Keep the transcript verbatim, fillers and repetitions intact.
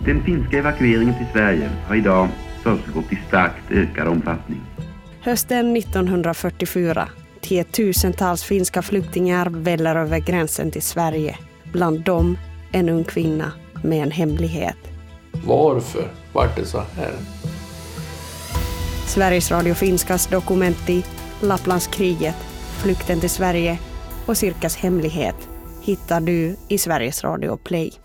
Den finska evakueringen till Sverige har idag försiggått i starkt ökad omfattning. Hösten nittonhundrafyrtiofyra, tiotusentals finska flyktingar väller över gränsen till Sverige. Bland dem en ung kvinna med en hemlighet. Varför var det så här? Sveriges Radio Finskas dokumenti Lapplandskriget, flykten till Sverige och Sirkas hemlighet hittar du i Sveriges Radio Play.